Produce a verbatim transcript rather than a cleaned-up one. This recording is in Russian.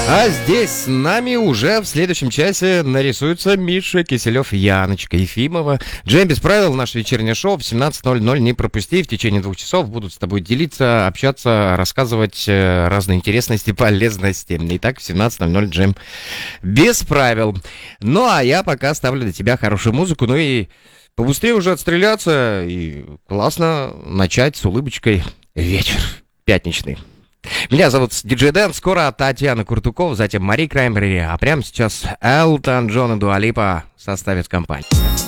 А здесь с нами уже в следующем часе нарисуются Миша Киселев, Яночка Ефимова. Джем без правил, наше вечернее шоу в семнадцать ноль ноль. Не пропусти, в течение двух часов будут с тобой делиться, общаться, рассказывать э, разные интересности, полезности. Итак, в семнадцать ноль ноль Джем без правил. Ну, а я пока ставлю для тебя хорошую музыку, ну и побыстрее уже отстреляться и классно начать с улыбочкой вечер пятничный. Меня зовут Диджей Дэн, скоро Татьяна Куртукова, затем Мари Краймбрери, а прямо сейчас Элтон Джон и Дуа Липа составят компанию.